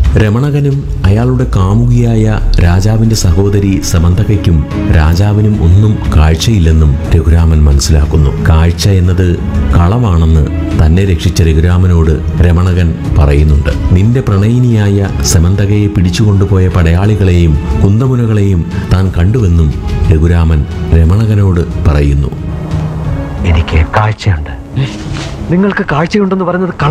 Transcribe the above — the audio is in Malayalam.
രമണകനും അയാളുടെ കാമുകിയായ രാജാവിന്റെ സഹോദരി സമന്തകയ്ക്കും രാജാവിനും ഒന്നും കാഴ്ചയില്ലെന്നും രഘുരാമൻ മനസ്സിലാക്കുന്നു. കാഴ്ച എന്നത് കളവാണെന്ന് തന്നെ രക്ഷിച്ച രഘുരാമനോട് രമണകൻ പറയുന്നുണ്ട്. നിന്റെ പ്രണയിനിയായ സമന്തകയെ പിടിച്ചുകൊണ്ടുപോയ പടയാളികളെയും കുന്തമുനകളെയും താൻ കണ്ടുവെന്നും രഘുരാമൻ രമണകനോട് പറയുന്നു. എനിക്ക് കാഴ്ചയുണ്ട്. നിങ്ങൾക്ക് കാഴ്ചയുണ്ടെന്ന് പറയുന്നത്